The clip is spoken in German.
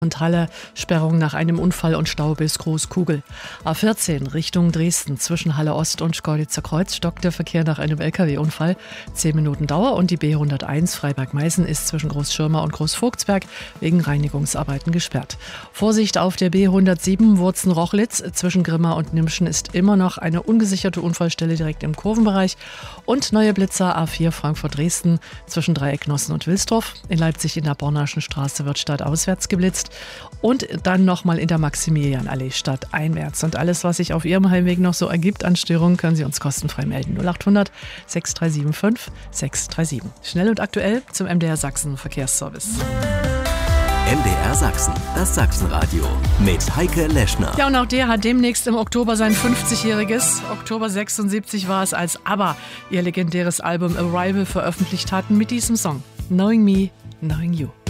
Und Halle, Sperrung nach einem Unfall und Stau bis Großkugel. A14 Richtung Dresden zwischen Halle Ost und Schkeuditzer Kreuz stockt der Verkehr nach einem LKW-Unfall. 10 Minuten Dauer und die B101 Freiberg-Meißen ist zwischen Großschirmer und Großvogtsberg wegen Reinigungsarbeiten gesperrt. Vorsicht auf der B107 Wurzen-Rochlitz zwischen Grimma und Nimschen ist immer noch eine ungesicherte Unfallstelle direkt im Kurvenbereich. Und neue Blitzer A4 Frankfurt-Dresden zwischen Dreiecknossen und Wilsdorf. In Leipzig in der Bornaschen Straße wird stadtauswärts geblitzt. Und dann nochmal in der Maximilianallee stadteinwärts. Und alles, was sich auf Ihrem Heimweg noch so ergibt an Störungen, können Sie uns kostenfrei melden. 0800 6375 637. Schnell und aktuell zum MDR Sachsen Verkehrsservice. MDR Sachsen, das Sachsenradio mit Heike Leschner. Ja, und auch der hat demnächst im Oktober sein 50-jähriges. Oktober 76 war es, als ABBA ihr legendäres Album Arrival veröffentlicht hatten mit diesem Song Knowing Me, Knowing You.